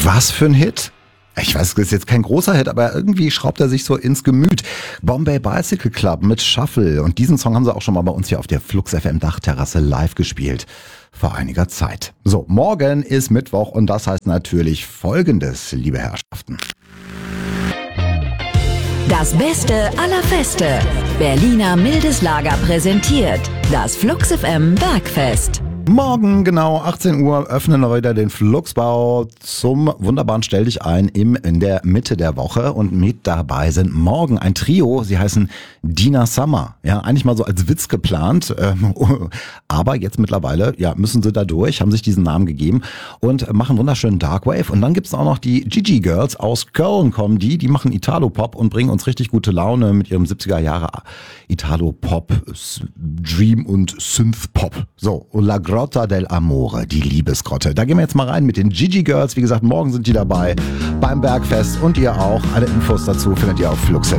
Was für ein Hit? Ich weiß, es ist jetzt kein großer Hit, aber irgendwie schraubt er sich so ins Gemüt. Bombay Bicycle Club mit Shuffle. Und diesen Song haben sie auch schon mal bei uns hier auf der Flux FM Dachterrasse live gespielt. Vor einiger Zeit. So, morgen ist Mittwoch und das heißt natürlich Folgendes, liebe Herrschaften. Das Beste aller Feste. Berliner Mildes Lager präsentiert das Flux FM Bergfest. Morgen genau 18 Uhr öffnen wir wieder den Fluxbau zum wunderbaren Stell dich ein in der Mitte der Woche und mit dabei sind morgen ein Trio, sie heißen Dina Summer. Ja, eigentlich mal so als Witz geplant, aber jetzt mittlerweile müssen sie da durch, haben sich diesen Namen gegeben und machen wunderschönen Darkwave. Und dann gibt's auch noch die Gigi Girls aus Köln kommen die machen Italo-Pop und bringen uns richtig gute Laune mit ihrem 70er Jahre Italo-Pop, Dream und Synth-Pop. So, La Grotta del Amore, die Liebesgrotte. Da gehen wir jetzt mal rein mit den Gigi Girls. Wie gesagt, morgen sind die dabei beim Bergfest und ihr auch. Alle Infos dazu findet ihr auf Flux FM.